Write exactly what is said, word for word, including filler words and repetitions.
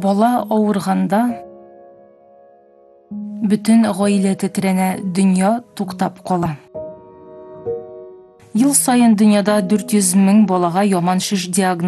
Бала ауырғанда бүтін гаилә тетрәнә, дөнья туктап кала. Ел сайын дөньяда дүрт йөз мең балага яман шеш диагноз